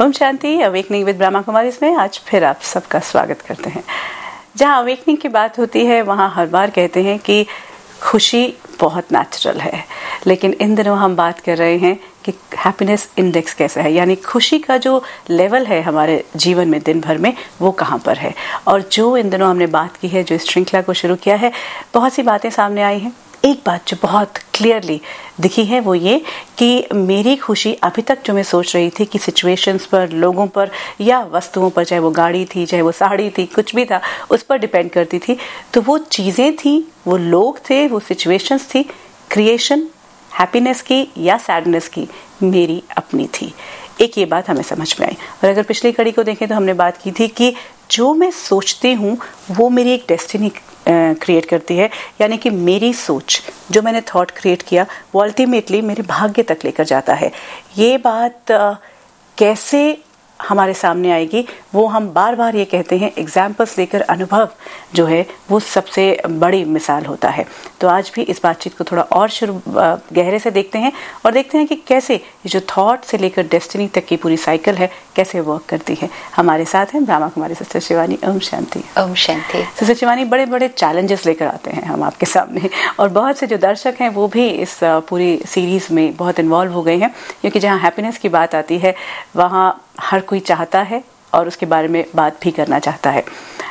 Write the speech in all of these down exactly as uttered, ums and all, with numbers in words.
Om Shanti. Awakening with Brahma Kumari में आज फिर आप सबका स्वागत करते हैं। जहाँ अवेकनिंग की बात होती है वहाँ हर बार कहते हैं कि खुशी बहुत नेचुरल है, लेकिन इन दिनों हम बात कर रहे हैं कि हैप्पीनेस इंडेक्स कैसा है, यानी खुशी का जो लेवल है हमारे जीवन में दिन भर में वो कहाँ पर है। और जो इन दिनों हमने बात की है, जो इस श्रृंखला को शुरू किया है, बहुत सी बातें सामने आई हैं। एक बात जो बहुत क्लियरली दिखी है वो ये कि मेरी खुशी अभी तक जो मैं सोच रही थी कि सिचुएशंस पर, लोगों पर या वस्तुओं पर, चाहे वो गाड़ी थी, चाहे वो साड़ी थी, कुछ भी था, उस पर डिपेंड करती थी, तो वो चीज़ें थी, वो लोग थे, वो सिचुएशंस थी, क्रिएशन हैप्पीनेस की या सैडनेस की मेरी अपनी थी। एक ये बात हमें समझ में आई। और अगर पिछली कड़ी को देखें तो हमने बात की थी कि जो मैं सोचती हूँ वो मेरी एक डेस्टिनी क्रिएट करती है, यानी कि मेरी सोच, जो मैंने थॉट क्रिएट किया, वो अल्टीमेटली मेरे भाग्य तक लेकर जाता है। ये बात आ, कैसे हमारे सामने आएगी वो हम बार बार ये कहते हैं, एग्जाम्पल्स लेकर अनुभव जो है वो सबसे बड़ी मिसाल होता है। तो आज भी इस बातचीत को थोड़ा और शुरू गहरे से देखते हैं और देखते हैं कि कैसे ये जो थॉट से लेकर डेस्टिनी तक की पूरी साइकिल है कैसे वर्क करती है। हमारे साथ हैं ब्रह्मा कुमारी सिस्टर शिवानी। ओम शांति। ओम शांति। सिस्टर शिवानी, बड़े बड़े चैलेंजेस लेकर आते हैं हम आपके सामने, और बहुत से जो दर्शक हैं वो भी इस पूरी सीरीज में बहुत इन्वॉल्व हो गए हैं, क्योंकि जहाँ हैप्पीनेस की बात आती है वहाँ हर कोई चाहता है और उसके बारे में बात भी करना चाहता है।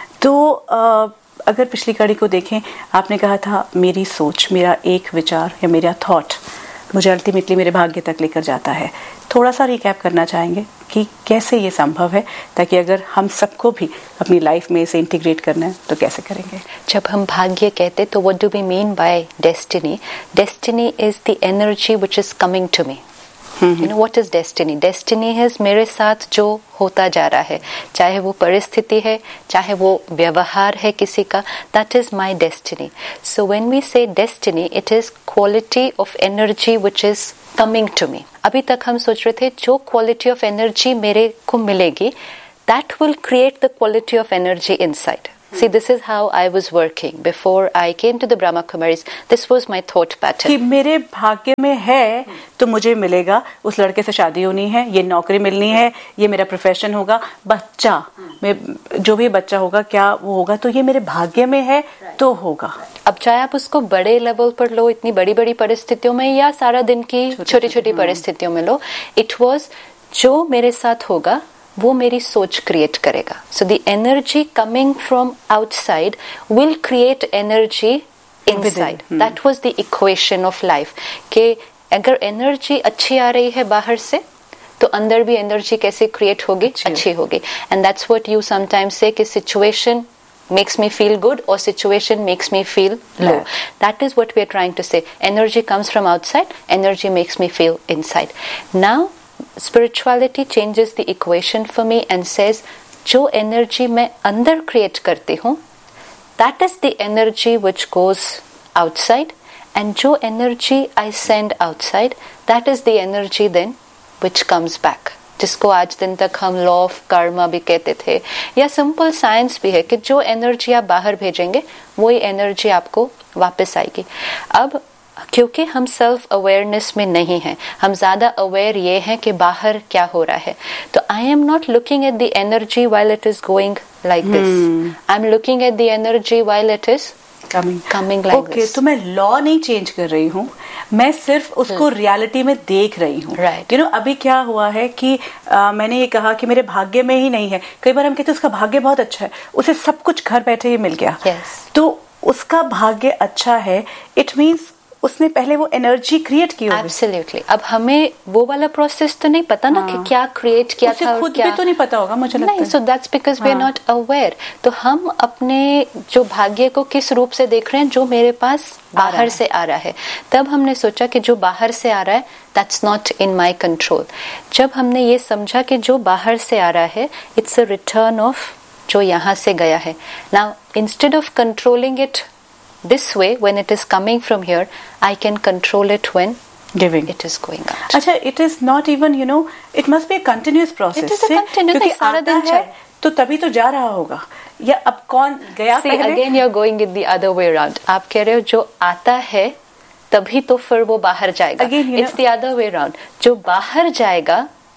तो आ, अगर पिछली कड़ी को देखें, आपने कहा था मेरी सोच, मेरा एक विचार या मेरा थॉट मुझे अल्टीमेटली मेरे भाग्य तक लेकर जाता है। थोड़ा सा रिकैप करना चाहेंगे कि कैसे ये संभव है, ताकि अगर हम सबको भी अपनी लाइफ में इसे इंटीग्रेट करना है तो कैसे करेंगे। जब हम भाग्य कहते तो what do we mean by destiny? Destiny is the energy which is coming to me. You know what is destiny? Destiny है मेरे साथ जो होता जा रहा है, चाहे वो परिस्थिति है, चाहे वो व्यवहार है किसी का, that is my destiny. So when we say destiny, it is quality of energy which is coming to me. अभी तक हम सोच रहे थे जो quality of energy मेरे को मिलेगी, that will create the quality of energy inside. See, this is how I was working before I came to the Brahma Kumaris. This was my thought pattern. कि मेरे भाग्य में है तो मुझे मिलेगा, उस लड़के से शादी होनी है, ये नौकरी मिलनी है, ये मेरा प्रोफेशन होगा, बच्चा, मैं जो भी बच्चा होगा क्या वो होगा, तो ये मेरे भाग्य में है तो होगा। अब चाहे आप उसको बड़े लेवल पर लो, इतनी बड़ी बड़ी परिस्थितियों में, या सारा दिन की छोटी छोटी परिस्थितियों में लो, इट वॉज जो मेरे साथ होगा वो मेरी सोच क्रिएट करेगा। So the energy coming from outside will create energy inside. That was the equation of life, कि अगर एनर्जी अच्छी आ रही है बाहर से तो अंदर भी एनर्जी कैसे क्रिएट होगी, अच्छी, अच्छी होगी। And that's what you sometimes से कि situation makes me feel good or situation makes me feel low. Yeah. That is what we are trying to say. Energy comes from outside, energy makes me feel inside. Now spirituality changes the equation for me and says जो energy मैं अंदर create करती हूँ, that is the energy which goes outside, and जो energy I send outside, that is the energy then which comes back, जिसको आज दिन तक हम लॉ ऑफ कर्मा भी कहते थे, या सिंपल साइंस भी है कि जो एनर्जी आप बाहर भेजेंगे वही एनर्जी आपको वापस आएगी। अब क्योंकि हम सेल्फ अवेयरनेस में नहीं हैं, हम ज्यादा अवेयर ये हैं कि बाहर क्या हो रहा है, तो I am not looking at the energy while it is going like this, I am looking at the energy while it is coming coming like this. तो मैं लॉ नहीं चेंज कर रही हूँ, मैं सिर्फ उसको रियलिटी में देख रही हूँ। राइट। यू नो अभी क्या हुआ है कि आ, मैंने ये कहा कि मेरे भाग्य में ही नहीं है। कई बार हम कहते हैं उसका भाग्य बहुत अच्छा है, उसे सब कुछ घर बैठे ही मिल गया। yes. तो उसका भाग्य अच्छा है, इट मीन्स उसने पहले वो एनर्जी क्रिएट की होगी। एब्सोल्युटली। अब हमें वो वाला प्रोसेस तो नहीं पता ना, हाँ. कि क्या क्रिएट किया था, खुद क्या भी तो नहीं पता होगा मुझे लगता है। So that's because we are not aware. तो हम अपने जो भाग्य को किस रूप से देख रहे हैं, जो मेरे पास बाहर से आ रहा है। तब हमने सोचा कि जो बाहर से आ रहा है that's not in my control. जब हमने ये समझा कि जो बाहर से आ रहा है इट्स अ रिटर्न ऑफ जो यहाँ से गया है, now instead of controlling it this way when it is coming from here, I can control it when giving it is going out. अच्छा, it is not even, you know, it must be a continuous process. It is a continuous, क्योंकि सारा दिन है तो तभी तो जा रहा होगा, या अब कौन गया See, पहले? again you are going it the other way around. आप कह रहे हो जो आता है तभी तो फिर वो बाहर जाएगा। Again, you It's know, the other way around. जो बाहर जाएगा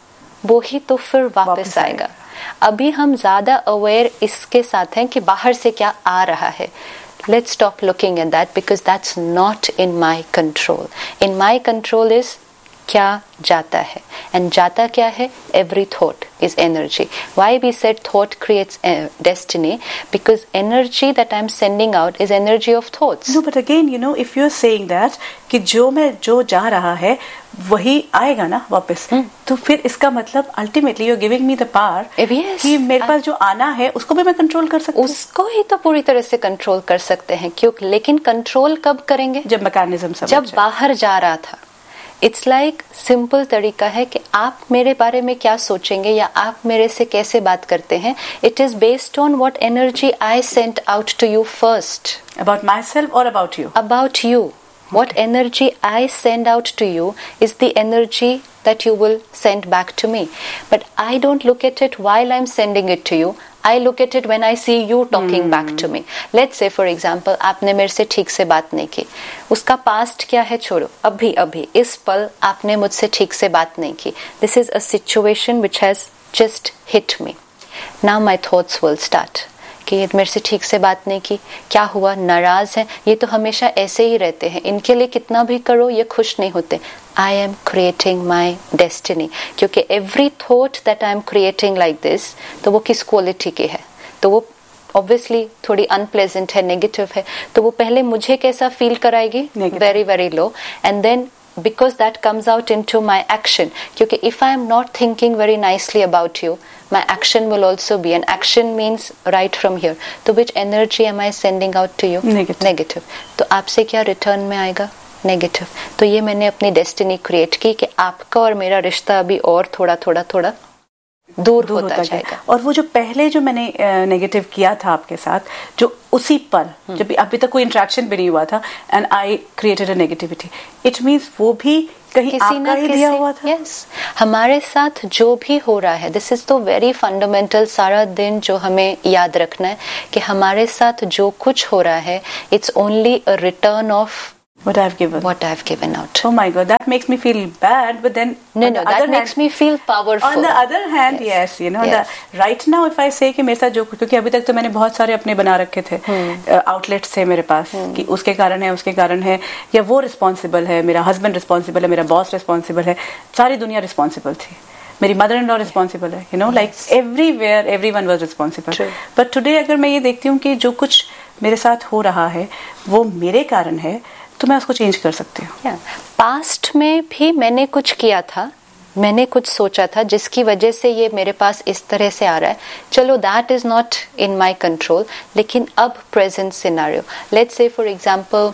वो ही तो फिर वापस, वापस आएगा। अभी हम ज्यादा अवेयर इसके साथ हैं कि बाहर से क्या आ रहा है। Let's stop looking at that because that's not in my control. In my control is क्या जाता है, and जाता क्या है? Every thought is energy. Why we said thought creates uh, destiny? Because energy that I'm sending out is energy of thoughts. No, but again, you know, if you're saying that कि जो मैं जो जा रहा है वही आएगा ना वापस, hmm. तो फिर इसका मतलब ultimately you're giving me the power yes, कि मेरे पास जो आना है उसको भी मैं कंट्रोल कर सकती हूँ। उसको ही तो पूरी तरह से कंट्रोल कर सकते हैं, क्योंकि लेकिन कंट्रोल कब करेंगे? जब मैकेनिज्म समझ जब बाहर जा रहा था। इट्स लाइक सिंपल तरीका है कि आप मेरे बारे में क्या सोचेंगे या आप मेरे से कैसे बात करते हैं। It is based on what energy I sent out to you first. About my self और about you? About you. What energy I send out to you is the energy that you will send back to me. But I don't look at it while I'm sending it to you. I look at it when I see you talking hmm. back to me. Let's say for example, आपने मेरे से ठीक से बात नहीं की, उसका past क्या है छोड़ो, अभी अभी इस पल आपने मुझसे ठीक से बात नहीं की. This is a situation which has just hit me. Now my thoughts will start. कि मेरे से ठीक से बात नहीं की, क्या हुआ, नाराज हैं, ये तो हमेशा ऐसे ही रहते हैं, इनके लिए कितना भी करो ये खुश नहीं होते. I am creating my destiny, क्योंकि every thought that I am creating like this, तो वो किस क्वालिटी की है, तो वो ऑब्वियसली थोड़ी अनप्लेजेंट है, नेगेटिव है, तो वो पहले मुझे कैसा फील कराएगी, very very low, and then because that comes out into my action. Because if I am not thinking very nicely about you, my action will also be, and action means right from here. So which energy am I sending out to you? Negative. Negative. तो आपसे क्या return में आएगा? Negative. तो ये मैंने अपनी destiny create की कि आपका और मेरा रिश्ता अभी और थोड़ा थोड़ा थोड़ा दूर, दूर होता, होता जाएगा. और वो जो पहले जो मैंने नेगेटिव किया था आपके साथ, जो उसी पल जब अभी तक कोई इंटरेक्शन भी नहीं हुआ था, and I created a negativity, it means वो भी कहीं आपका ही दिया हुआ था. yes. हमारे साथ जो भी हो रहा है, दिस इज तो वेरी फंडामेंटल, सारा दिन जो हमें याद रखना है कि हमारे साथ जो कुछ हो रहा है, it's only a return of what I've given. What I've given out. Oh my God, that makes me feel bad, but then no, no, that makes hand, me feel powerful. On the other hand, yes, yes you know, yes. The, right now if I say कि मेरे साथ जो, क्योंकि अभी तक तो मैंने बहुत सारे अपने बना रखे थे, आउटलेट्स hmm. थे मेरे पास, hmm. कि उसके कारण है, उसके कारण है, या वो रिस्पॉन्सिबल है, मेरा हस्बैंड रिस्पॉन्सिबल है, मेरा बॉस रिस्पॉन्सिबल है, सारी दुनिया रिस्पॉन्सिबल थी, मेरी मदर इन लॉ रिस्पॉन्सिबल है, you know, like everywhere everyone was responsible. But today अगर मैं ये देखती हूँ कि जो कुछ मेरे साथ हो रहा है वो मेरे कारण है, तो मैं उसको चेंज कर सकती हूँ. Past yeah. में भी मैंने कुछ किया था, मैंने कुछ सोचा था जिसकी वजह से ये मेरे पास इस तरह से आ रहा है. चलो that is not in my control, लेकिन अब present scenario, let's say for example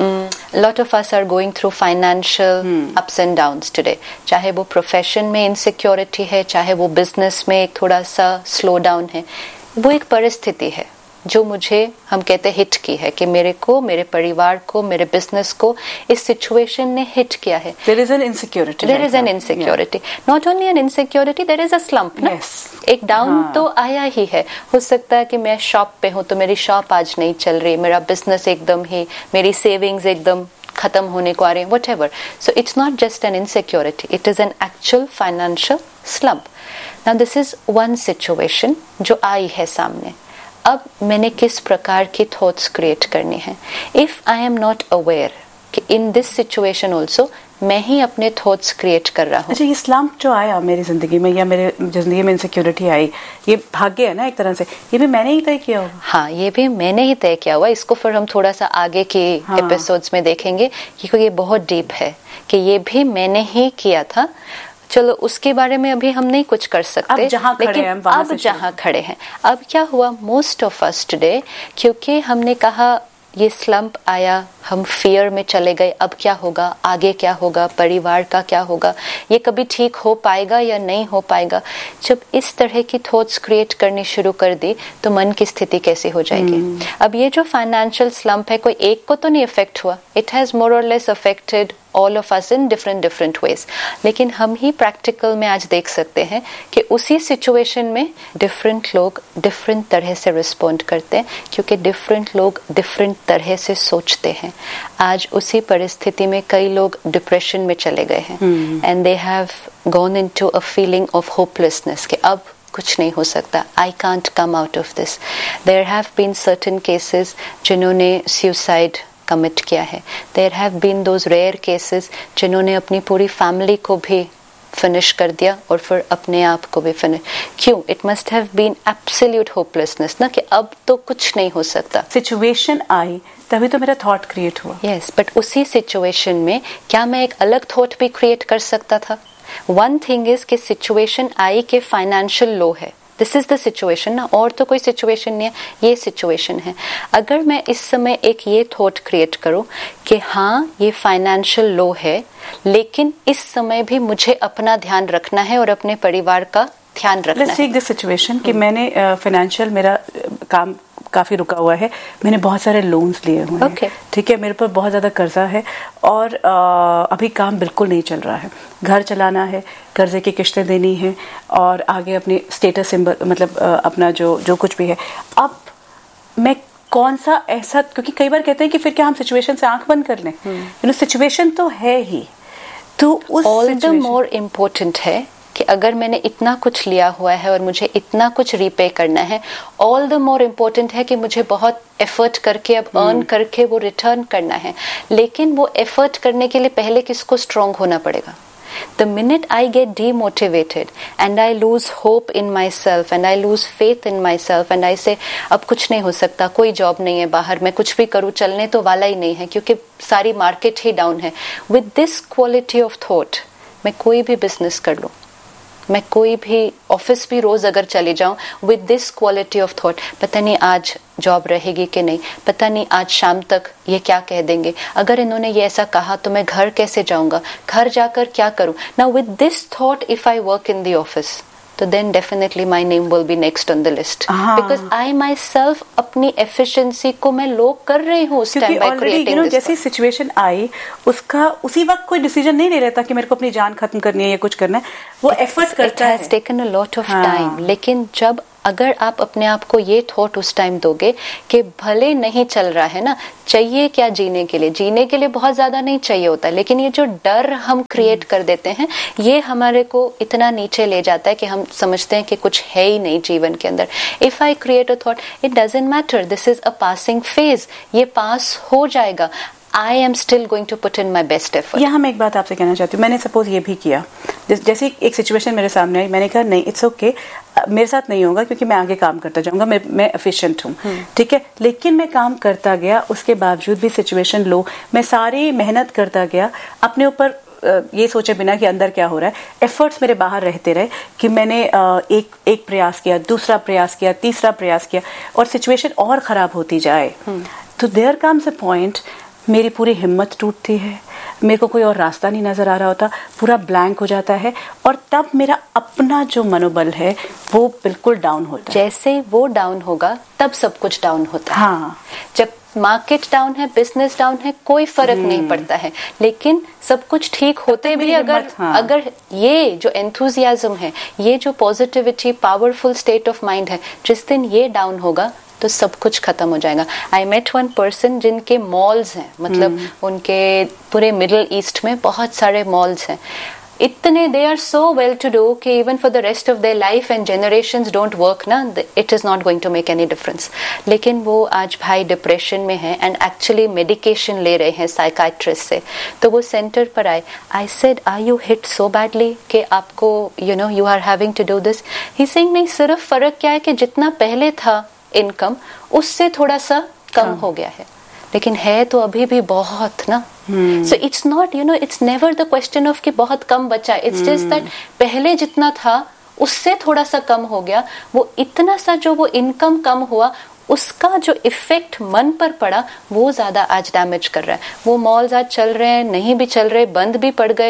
lot of us are going through financial ups and downs today. चाहे वो प्रोफेशन में इनसिक्योरिटी है, चाहे वो बिजनेस में एक थोड़ा सा स्लो डाउन है, वो एक परिस्थिति है जो मुझे, हम कहते हैं, हिट की है, कि मेरे को, मेरे परिवार को, मेरे बिजनेस को इस सिचुएशन ने हिट किया है. There is an insecurity. There is an insecurity. Yeah. Not only an insecurity, there is a slump. ना? Yes. एक डाउन हाँ. तो आया ही है. हो सकता है कि मैं शॉप पे हूँ तो मेरी शॉप आज नहीं चल रही, मेरा बिजनेस एकदम ही, मेरी सेविंग्स एकदम खत्म होने को आ रही है, whatever. So it's not just an insecurity. It is an actual financial slump. Now this is one situation जो आई है सामने. अब मैंने किस प्रकार की थॉट्स क्रिएट करनी है. If I am not aware कि इन दिस सिचुएशन ऑल्सो मैं ही अपने थॉट्स क्रिएट कर रहा हूँ. अच्छा, ये स्लम्प जो आया मेरी जिंदगी में, या मेरे जिंदगी में इनसिक्योरिटी आई, ये भाग्य है ना एक तरह से, ये भी मैंने ही तय किया हुआ. हाँ, ये भी मैंने ही तय किया हुआ. इसको फिर हम थोड़ा सा आगे के हाँ. एपिसोड्स में देखेंगे, क्योंकि ये बहुत डीप है कि ये भी मैंने ही किया था. चलो उसके बारे में अभी हम नहीं कुछ कर सकते, अब जहाँ खड़े लेकिन हैं, अब जहाँ खड़े हैं, अब क्या हुआ, मोस्ट ऑफ अस टुडे, क्योंकि हमने कहा ये स्लम्प आया, हम फियर में चले गए, अब क्या होगा, आगे क्या होगा, परिवार का क्या होगा, ये कभी ठीक हो पाएगा या नहीं हो पाएगा. जब इस तरह की थॉट्स क्रिएट करनी शुरू कर दी तो मन की स्थिति कैसी हो जाएगी. hmm. अब ये जो फाइनेंशियल स्लम्प है, कोई एक को तो नहीं इफेक्ट हुआ, इट हैज मोर और less affected all of us in different different ways, लेकिन हम ही प्रैक्टिकल में आज देख सकते हैं कि उसी सिचुएशन में डिफरेंट लोग डिफरेंट तरह से रिस्पॉन्ड करते हैं, क्योंकि डिफरेंट लोग डिफरेंट तरह से सोचते हैं। आज उसी परिस्थिति में कई लोग डिप्रेशन में चले गए हैं and they have gone into a feeling of hopelessness कि अब कुछ नहीं हो सकता, I can't come out of this. There have been certain cases जिन्होंने सुसाइड कमिट किया है, there have been those rare cases जिन्होंने अपनी पूरी फैमिली को भी फिनिश कर दिया और फिर अपने आप को भी फिनिश। क्यों? It must have been absolute hopelessness ना, कि अब तो कुछ नहीं हो सकता। सिचुएशन आई तभी तो मेरा थॉट क्रिएट हुआ। यस yes, बट उसी सिचुएशन में क्या मैं एक अलग थॉट भी क्रिएट कर सकता था? वन थिंग इज कि सिचुएशन आई के फाइनेंशियल लो है, दिस इज द सिचुएशन ना, और तो कोई सिचुएशन नहीं है, ये सिचुएशन है। अगर मैं इस समय एक ये थॉट क्रिएट करूं कि हाँ ये फाइनेंशियल लो है, लेकिन इस समय भी मुझे अपना ध्यान रखना है और अपने परिवार का ध्यान रखना Let's take this situation कि मैंने फाइनेंशियल uh, मेरा uh, काम काफी रुका हुआ है, मैंने बहुत सारे लोन्स लिए हुए हैं, ठीक है, मेरे पर बहुत ज्यादा कर्जा है और आ, अभी काम बिल्कुल नहीं चल रहा है, घर चलाना है, कर्जे की किश्तें देनी है और आगे अपनी स्टेटस सिंबल मतलब आ, अपना जो जो कुछ भी है। अब मैं कौन सा ऐसा, क्योंकि कई बार कहते हैं कि फिर क्या हम सिचुएशन से आंख बंद कर लें, यू नो सिचुएशन तो है ही, तो उस ऑल द मोर इम्पोर्टेंट है कि अगर मैंने इतना कुछ लिया हुआ है और मुझे इतना कुछ रीपे करना है, ऑल द मोर इम्पोर्टेंट है कि मुझे बहुत एफर्ट करके अब अर्न hmm. करके वो रिटर्न करना है। लेकिन वो एफर्ट करने के लिए पहले किसको स्ट्रांग होना पड़ेगा? The minute I get demotivated and I lose hope in myself and I lose faith in myself and I say अब कुछ नहीं हो सकता, कोई जॉब नहीं है बाहर, मैं कुछ भी करूँ चलने तो वाला ही नहीं है क्योंकि सारी मार्केट ही डाउन है, with this quality of thought मैं कोई भी बिजनेस कर लूँ, मैं कोई भी ऑफिस भी रोज अगर चली जाऊं with this quality of thought, पता नहीं आज जॉब रहेगी कि नहीं, पता नहीं आज शाम तक ये क्या कह देंगे, अगर इन्होंने ये ऐसा कहा तो मैं घर कैसे जाऊंगा, घर जाकर क्या करूं। Now with this thought if I work in the office तो then definitely my name will be next on the list, because I my self अपनी एफिशिएंसी को मैं लो कर रही हूँ उस टाइम बाय क्रिएटिंग दिस। जैसी सिचुएशन आई उसका उसी वक्त कोई डिसीजन नहीं ले रहता कि मेरे को अपनी जान खत्म करनी है या कुछ करना है, वो एफर्ट करता है, it has taken a lot of time. लेकिन जब अगर आप अपने आप को ये थॉट उस टाइम दोगे कि भले नहीं चल रहा है ना, चाहिए क्या जीने के लिए, जीने के लिए बहुत ज्यादा नहीं चाहिए होता, लेकिन ये जो डर हम क्रिएट कर देते हैं ये हमारे को इतना नीचे ले जाता है कि हम समझते हैं कि कुछ है ही नहीं जीवन के अंदर। If I create a thought, it doesn't matter, this is a passing phase, ये पास हो जाएगा, I am still going to put in my best effort. यहाँ मैं एक बात आपसे कहना चाहती हूँ, मैंने सपोज ये भी किया, जैसे एक सिचुएशन मेरे सामने आई, मैंने कहा नहीं इट्स ओके okay, मेरे साथ नहीं होगा क्योंकि मैं आगे काम करता जाऊंगा, मैं मैं एफिशिएंट हूँ, ठीक है, लेकिन मैं काम करता गया, उसके बावजूद भी सिचुएशन लो, मैं सारी मेहनत करता गया अपने ऊपर ये सोचे बिना कि अंदर क्या हो रहा है, एफर्ट्स मेरे बाहर रहते रहे कि मैंने एक एक प्रयास किया, दूसरा प्रयास किया, तीसरा प्रयास किया और सिचुएशन और खराब होती जाए, तो देयर कम्स अ पॉइंट मेरी पूरी हिम्मत टूटती है, मेरे को कोई और रास्ता नहीं नजर आ रहा होता, पूरा ब्लैंक हो जाता है और तब मेरा अपना जो मनोबल है वो बिल्कुल डाउन होता है। जैसे वो डाउन होगा तब सब कुछ डाउन होता है। हाँ, जब मार्केट डाउन है, बिजनेस डाउन है, कोई फर्क नहीं पड़ता है, लेकिन सब कुछ ठीक होते भी अगर हाँ। अगर ये जो एंथुजियाज्म है, ये जो positivity, powerful state of mind है, जिस दिन ये डाउन होगा तो सब कुछ खत्म हो जाएगा। आई मेट वन पर्सन जिनके मॉल्स हैं, मतलब उनके पूरे मिडिल ईस्ट में बहुत सारे मॉल्स हैं, इतने they are so well to do कि even for the rest of their life and generations don't work ना, it is not going to make any difference. लेकिन वो आज भाई डिप्रेशन में है एंड एक्चुअली मेडिकेशन ले रहे हैं साइकाइट्रिस्ट से, तो वो सेंटर पर आए। I said are you hit so badly कि आपको you know you are having to do this? He saying नहीं, सिर्फ फर्क क्या है कि जितना पहले था इनकम उससे थोड़ा सा कम हाँ. हो गया है, लेकिन है तो अभी भी बहुत ना। So it's not you know it's never the question of कि बहुत कम बचा, इट्स जस्ट दैट पहले जितना था उससे थोड़ा सा कम हो गया, वो इतना सा जो वो इनकम कम हुआ उसका जो इफेक्ट मन पर पड़ा वो ज्यादा आज डैमेज कर रहा है। वो मॉल्स आज चल रहे हैं, नहीं भी चल रहे, बंद भी पड़ गए,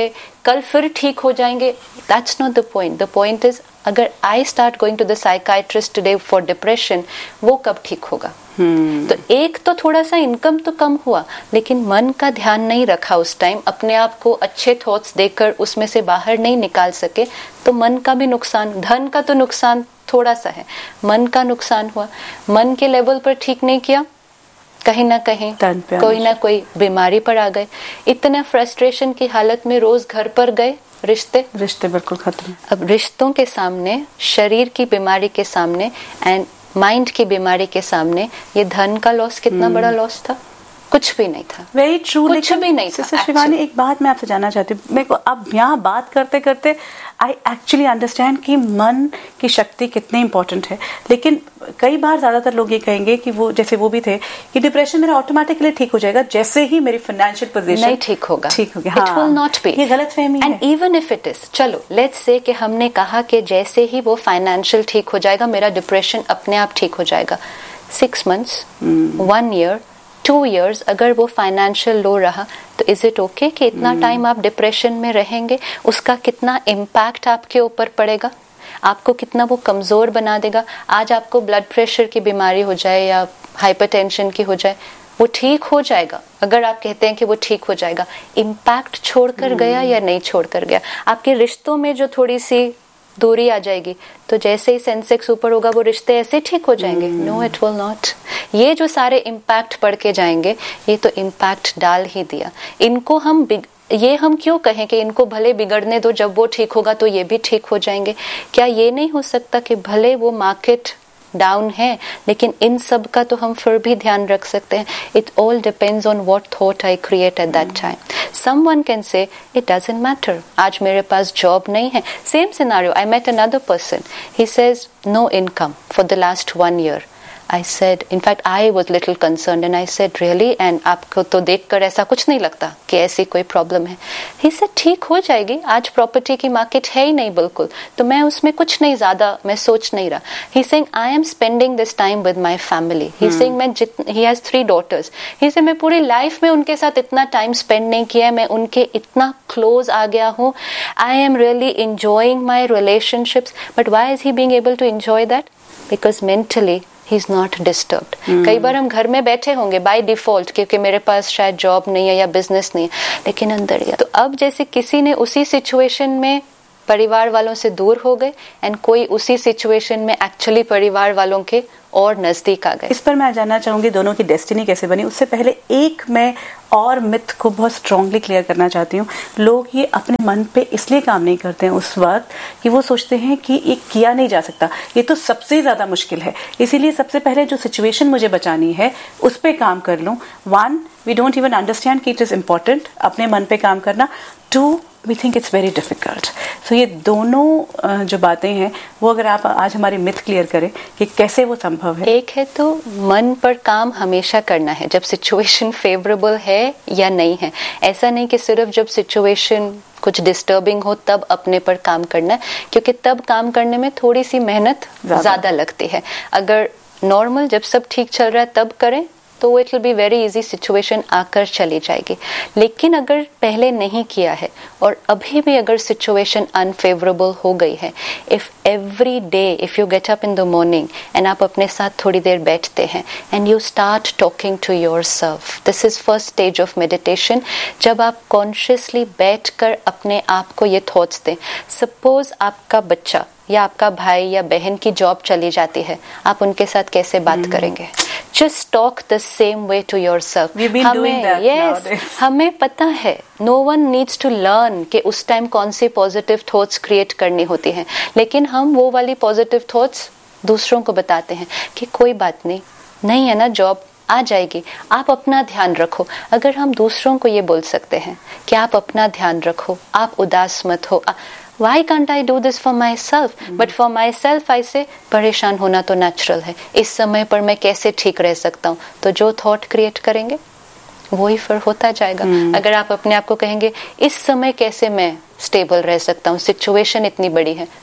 कल फिर ठीक हो जाएंगे, that's not the point. The point is अगर I start going to the psychiatrist today for depression, वो कब ठीक होगा? Hmm. तो एक तो थोड़ा सा इनकम तो कम हुआ, लेकिन मन का ध्यान नहीं रखा उस टाइम, अपने आप को अच्छे थॉट्स देकर उसमें से बाहर नहीं निकाल सके, तो मन का भी नुकसान. धन का तो नुकसान थोड़ा सा है, मन का नुकसान हुआ. मन के लेवल पर ठीक नहीं किया, कहीं ना कहीं कोई ना कोई बीमारी पर आ गए. इतना फ्रस्ट्रेशन की हालत में रोज घर पर गए, रिश्ते रिश्ते बिल्कुल खत्म. अब रिश्तों के सामने, शरीर की बीमारी के सामने एंड माइंड की बीमारी के सामने ये धन का लॉस कितना hmm. बड़ा लॉस था? कुछ भी नहीं था. Very true. कुछ भी नहीं था. शिवानी, एक बात मैं आपसे जानना चाहती हूँ. मेरे को अब यहाँ बात करते करते आई एक्चुअली अंडरस्टैंड कि मन की शक्ति कितनी इंपॉर्टेंट है. लेकिन कई बार ज्यादातर लोग ये कहेंगे कि वो, जैसे वो भी थे, कि डिप्रेशन मेरा ऑटोमेटिकली ठीक हो जाएगा जैसे ही मेरी फाइनेंशियल पोजीशन नहीं ठीक होगा. ठीक होगा. It will not be. ये गलतफहमी है. And even if it is, चलो लेट्स से कि हमने कहा कि जैसे ही वो फाइनेंशियल ठीक हो जाएगा, मेरा डिप्रेशन अपने आप ठीक हो जाएगा. Six months, one year, two years अगर वो फाइनेंशियल लो रहा, तो इज इट ओके कि इतना टाइम hmm. आप डिप्रेशन में रहेंगे? उसका कितना इम्पैक्ट आपके ऊपर पड़ेगा, आपको कितना वो कमजोर बना देगा. आज आपको ब्लड प्रेशर की बीमारी हो जाए या हाइपरटेंशन की हो जाए, वो ठीक हो जाएगा. अगर आप कहते हैं कि वो ठीक हो जाएगा, इम्पैक्ट छोड़कर hmm. गया या नहीं छोड़कर गया. आपके रिश्तों में जो थोड़ी सी दूरी आ जाएगी, तो जैसे ही सेंसेक्स ऊपर होगा वो रिश्ते ऐसे ठीक हो जाएंगे? No, it will not. ये जो सारे इम्पैक्ट पड़ के जाएंगे, ये तो इम्पैक्ट डाल ही दिया. इनको हम ये हम क्यों कहें कि इनको भले बिगड़ने दो, जब वो ठीक होगा तो ये भी ठीक हो जाएंगे? क्या ये नहीं हो सकता कि भले वो मार्केट डाउन है, लेकिन इन सब का तो हम फिर भी ध्यान रख सकते हैं. It all depends on what thought I create at that time. Someone can say it doesn't matter, आज मेरे पास जॉब नहीं है. Same scenario, I met another person, he says no income for the last one year. I said, in fact, I was little concerned and I said, really? And आपको तो देखकर ऐसा कुछ नहीं लगता कि ऐसी कोई प्रॉब्लम है? He said, ठीक हो जाएगी, आज प्रॉपर्टी की मार्केट है ही नहीं बिल्कुल, तो मैं उसमें कुछ नहीं ज्यादा मैं सोच नहीं रहा. He saying, I am spending this time with my family. He hmm. saying, मैं जित he has three daughters. He said, मैं पूरी लाइफ में उनके साथ इतना टाइम स्पेंड नहीं किया, मैं उनके इतना क्लोज आ गया हूँ. I am really enjoying my relationships. But why is he being able to enjoy that? Because mentally he is not disturbed. hmm. कई बार हम घर में बैठे होंगे बाय डिफॉल्ट क्योंकि मेरे पास शायद जॉब नहीं है या बिजनेस नहीं है, लेकिन अंदर या तो अब जैसे किसी ने उसी सिचुएशन में परिवार वालों से दूर हो गए एंड कोई उसी सिचुएशन में एक्चुअली परिवार वालों के और नजदीक आ गए. इस पर मैं जानना चाहूंगी दोनों की डेस्टिनी कैसे बनी. उससे पहले एक मैं और मिथ को बहुत स्ट्रांगली क्लियर करना चाहती हूँ. लोग ये अपने मन पे इसलिए काम नहीं करते हैं उस वक्त कि वो सोचते हैं कि ये किया नहीं जा सकता, ये तो सबसे ज्यादा मुश्किल है, इसीलिए सबसे पहले जो सिचुएशन मुझे बचानी है उस पर काम कर लूँ. One, we don't even understand कि इट इज इम्पोर्टेंट अपने मन पे काम करना. To, we think it's very difficult. सो ये दोनों जो बातें हैं वो अगर आप आज हमारी मिथ क्लियर करें कि कैसे वो संभव है. एक है तो मन पर काम हमेशा करना है जब सिचुएशन फेवरेबल है या नहीं है. ऐसा नहीं कि सिर्फ जब सिचुएशन कुछ डिस्टर्बिंग हो तब अपने पर काम करना है, क्योंकि तब काम करने में थोड़ी सी मेहनत ज्यादा लगती है. अगर नॉर्मल जब सब ठीक चल रहा है तब करें तो it will be very easy, situation आकर चली जाएगी. लेकिन अगर पहले नहीं किया है और अभी भी अगर सिचुएशन अनफेवरेबल हो गई है, if every day if you get up in the morning and आप अपने साथ थोड़ी देर बैठते हैं and you start talking to yourself, this is first stage of meditation. जब आप कॉन्शियसली बैठकर अपने आप को ये थॉट्स दें. सपोज आपका बच्चा या आपका भाई या बहन की जॉब चली जाती है, आप उनके साथ कैसे बात hmm. करेंगे? Just talk the same way to yourself. We've been doing that yes, nowadays. हमें पता है, no one needs to learn कि उस टाइम कौन सी पॉजिटिव थॉट्स क्रिएट करनी होती हैं, लेकिन हम वो वाली पॉजिटिव थॉट्स दूसरों को बताते हैं कि कोई बात नहीं, नहीं है ना जॉब, आ जाएगी, आप अपना ध्यान रखो. अगर हम दूसरों को ये बोल सकते हैं कि आप अपना ध्यान रखो, आप उदास मत हो, why can't I do this for myself? mm-hmm. But for myself I say परेशान होना तो नेचुरल है, इस समय पर मैं कैसे ठीक रह सकता हूँ, तो जो थॉट क्रिएट करेंगे वही फिर होता जाएगा. mm-hmm. अगर आप अपने आप को कहेंगे इस समय कैसे मैं स्टेबल रह सकता हूँ, सिचुएशन इतनी बड़ी है,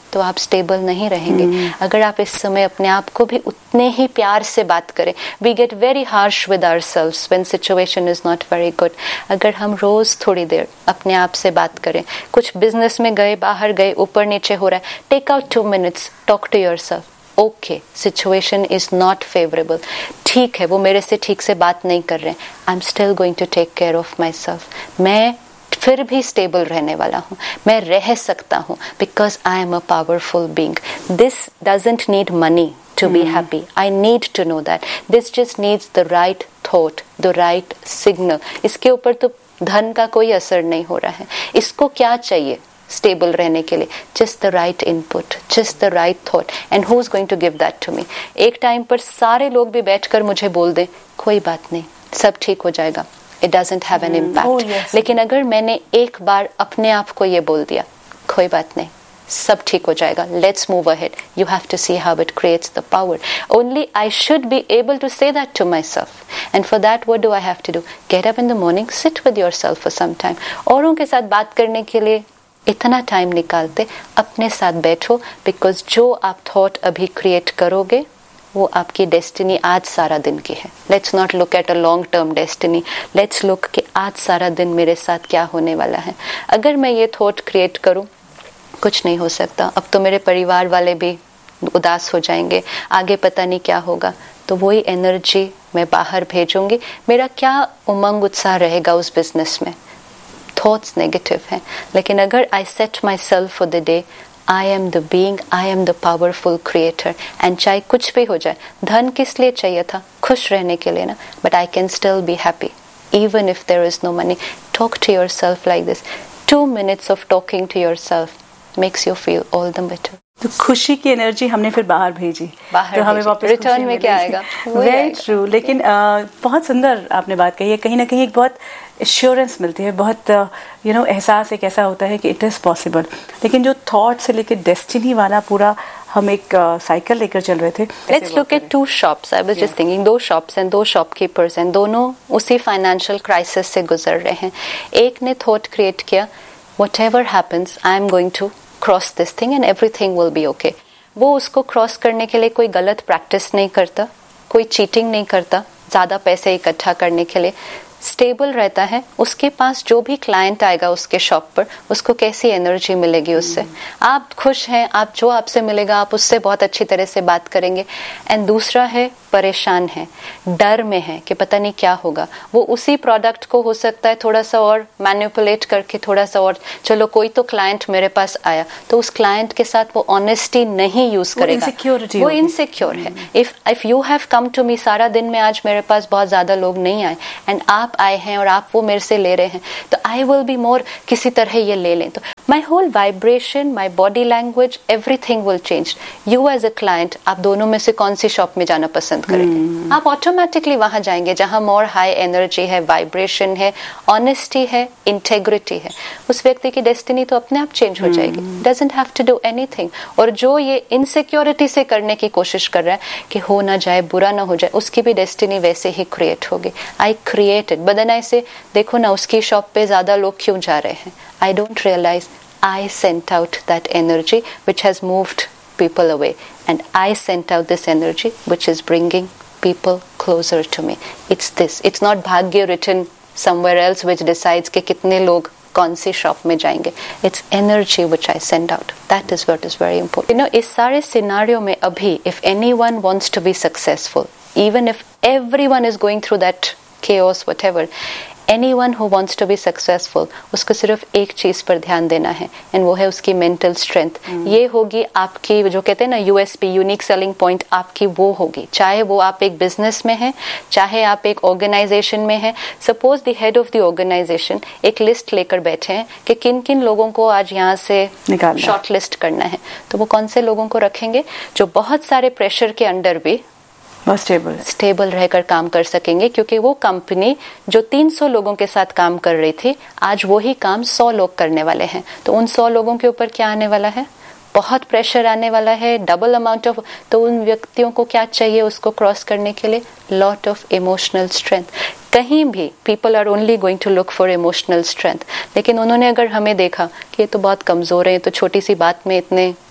तो आप स्टेबल नहीं रहेंगे। hmm. अगर आप इस समय अपने आप को भी उतने ही प्यार से बात करें, we get very harsh with ourselves when situation is not very good. अगर हम रोज थोड़ी देर अपने आप से बात करें, कुछ बिजनेस में गए, बाहर गए, ऊपर नीचे हो रहा है, take out two minutes, talk to yourself, okay situation is not favourable, ठीक है वो मेरे से ठीक से बात नहीं कर रहे हैं, I am still going to take care of my self, मैं फिर भी स्टेबल रहने वाला हूँ, मैं रह सकता हूँ, because I am a powerful being. This doesn't need money to be happy, I need to know that, this just needs the right thought, the write signal. इसके ऊपर तो धन का कोई असर नहीं हो रहा है। इसको क्या चाहिए स्टेबल रहने के लिए? Just the right input, just the right thought, and who is going to give that to me? एक टाइम पर सारे लोग भी बैठकर मुझे बोल दें कोई बात नहीं, सब ठीक हो जाएगा, It doesn't have an impact. Oh, yes. लेकिन अगर मैंने एक बार अपने आप को ये बोल दिया कोई बात नहीं, सब ठीक हो जाएगा, let's move ahead, you have to see how it creates the power. Only I should be able to say that to myself. And for that, what do I have to do? Get up in the morning, sit with yourself for some time. औरों के साथ बात करने के लिए इतना time निकालते अपने साथ बैठो, because जो आप थॉट अभी क्रिएट करोगे वो आपकी डेस्टिनी आज सारा दिन की है। Let's not look at a long term destiny, let's look कि आज सारा दिन मेरे साथ क्या होने वाला है। अगर मैं ये थॉट क्रिएट करूं कुछ नहीं हो सकता, अब तो मेरे परिवार वाले भी उदास हो जाएंगे, आगे पता नहीं क्या होगा, तो वही एनर्जी मैं बाहर भेजूंगी, मेरा क्या उमंग उत्साह रहेगा उस बिजनेस में। थॉट्स नेगेटिव हैं, लेकिन अगर आई set my self for the day, I am the being, I am the powerful creator, and चाहे कुछ भी हो जाए, धन किस लिए चाहिए था? खुश रहने के लिए ना, but I can still be happy even if there is no money. Talk to yourself like this. Two minutes of talking to yourself makes you feel all the better. तो खुशी की एनर्जी हमने फिर बाहर भेजी, बाहर तो हमें वापस रिटर्न में क्या आएगा? Very true. लेकिन आ, बहुत सुंदर आपने बात कही है, कहीं ना कहीं एक बहुत एश्योरेंस मिलती है, बहुत यू नो एहसास एक ऐसा होता है कि इट इज़ पॉसिबल। लेकिन जो थॉट से लेकर डेस्टिनी वाला पूरा हम एक साइकिल uh, लेकर चल रहे थे। Let's look at to shops, I was just thinking, दो शॉप्स एंड दो शॉपकीपर्स एंड दोनों उसी फाइनेंशियल क्राइसिस से गुजर रहे हैं। एक ने थॉट क्रिएट किया whatever happens I am going to cross this thing and everything will be okay. वो उसको क्रॉस करने के लिए कोई गलत प्रैक्टिस नहीं करता, कोई चीटिंग नहीं करता, ज्यादा पैसे इकट्ठा करने के लिए स्टेबल रहता है। उसके पास जो भी क्लाइंट आएगा उसके शॉप पर, उसको कैसी एनर्जी मिलेगी उससे, आप खुश हैं, आप जो आपसे मिलेगा आप उससे बहुत अच्छी तरह से बात करेंगे। एंड दूसरा है परेशान है, डर में है कि पता नहीं क्या होगा, वो उसी प्रोडक्ट को हो सकता है थोड़ा सा और मैनिपुलेट करके थोड़ा सा और, चलो कोई तो क्लाइंट मेरे पास आया, तो उस क्लाइंट के साथ वो ऑनेस्टी नहीं यूज करेगा, वो इनसिक्योर है। If if you have come to me, सारा दिन में आज मेरे पास बहुत ज्यादा लोग नहीं आए एंड आप आए हैं और आप वो मेरे से ले रहे हैं, तो आई विल बी मोर किसी तरह ये ले लें, तो my whole vibration, my body language, everything will change. You as a client, आप दोनों में से कौन सी शॉप में जाना पसंद करेंगे? hmm. आप ऑटोमेटिकली वहां जाएंगे जहां मोर हाई एनर्जी है, वाइब्रेशन है, ऑनेस्टी है, इंटेग्रिटी है। उस व्यक्ति की डेस्टिनी तो अपने आप चेंज हो hmm. जाएगी, doesn't have to do anything. और जो ये इनसिक्योरिटी से करने की कोशिश कर रहा है कि हो ना जाए, बुरा ना हो जाए, उसकी भी डेस्टिनी वैसे ही क्रिएट होगी। आई क्रिएटेड, बदनाई से देखो ना उसकी शॉप पे ज्यादा लोग क्यों जा रहे हैं, I don't realise I sent out that energy which has moved people away, and I sent out this energy which is bringing people closer to me. It's this, it's not bhagya written somewhere else which decides कि कितने लोग कौन सी shop में जाएंगे. It's energy which I send out. That is what is very important. You know, इस सारे scenario में अभी if anyone wants to be successful, even if everyone is going through that chaos, whatever, anyone who wants to be successful, उसको सिर्फ एक चीज पर ध्यान देना है, and वो है उसकी mental strength. mm. ये होगी आपकी, जो कहते हैं ना U S P, unique selling point, आपकी वो होगी, चाहे वो आप एक बिजनेस में हैं, चाहे आप एक ऑर्गेनाइजेशन में हैं. Suppose the head of the organisation एक लिस्ट लेकर बैठे हैं कि किन किन लोगों को आज यहाँ से शॉर्ट लिस्ट करना है, तो वो कौन से लोगों को रखेंगे जो बहुत सारे प्रेशर के अंडर भी स्टेबल स्टेबल रहकर काम कर सकेंगे. क्योंकि वो कंपनी जो तीन सौ लोगों के साथ काम कर रही थी, आज वही काम सौ लोग करने वाले हैं. तो उन सौ लोगों के ऊपर क्या आने वाला है? बहुत प्रेशर आने वाला है, डबल अमाउंट ऑफ. तो उन व्यक्तियों को क्या चाहिए उसको क्रॉस करने के लिए? Lot of emotional strength. कहीं भी people are only going to look for emotional strength. लेकिन उन्होंने अगर हमें देखा कि ये तो बहुत कमजोर है, तो छोटी सी बात में इतने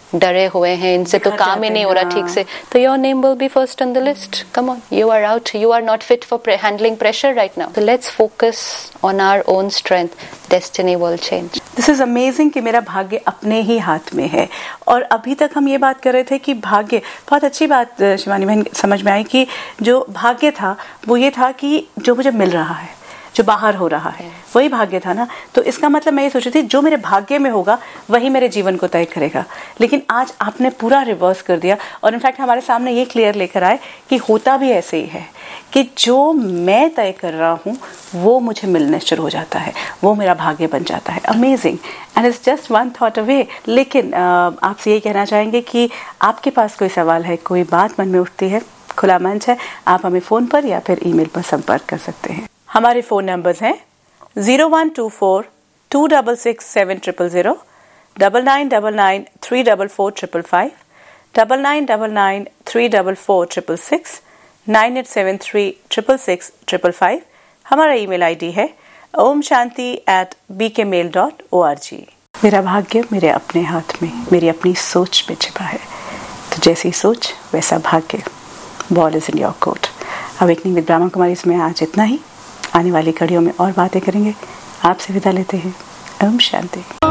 डरे हुए हैं, इनसे तो काम ही नहीं हो रहा ठीक से, तो your name will be first on the list. Come on, you are out, you are not fit for handling pressure right now. So let's focus on our own strength. Destiny will change. This is amazing कि मेरा भाग्य अपने ही हाथ में है. और अभी तक हम ये बात कर रहे थे कि भाग्य, बहुत अच्छी बात शिवानी बहन समझ में आई कि जो भाग्य था वो ये था कि जो मुझे मिल रहा है, जो बाहर हो रहा है, वही भाग्य था ना. तो इसका मतलब मैं ये सोच रही थी जो मेरे भाग्य में होगा वही मेरे जीवन को तय करेगा. लेकिन आज आपने पूरा रिवर्स कर दिया और इनफैक्ट हमारे सामने ये क्लियर लेकर आए कि होता भी ऐसे ही है कि जो मैं तय कर रहा हूँ वो मुझे मिलने शुरू हो जाता है, वो मेरा भाग्य बन जाता है. Amazing. And it's just one thought away. लेकिन आपसे ये कहना चाहेंगे कि आपके पास कोई सवाल है, कोई बात मन में उठती है, खुला मंच है, आप हमें फ़ोन पर या फिर ईमेल पर संपर्क कर सकते हैं. हमारे फ़ोन नंबर्स हैं zero one two four to double six seven triple zero, double nine double nine three double four triple five, double nine double nine three double four triple six, nine eight seven three triple six triple five. हमारा email ID है Om Shanti eight B के mail dot O R G. मेरा भाग्य मेरे अपने हाथ में, मेरी अपनी सोच में छिपा है. तो जैसी सोच वैसा भाग्य. Ball is in your court. Awakening with Brahma Kumari इसमें आज इतना ही. आने वाली कड़ियों में और बातें करेंगे. आपसे विदा लेते हैं. ओम शांति.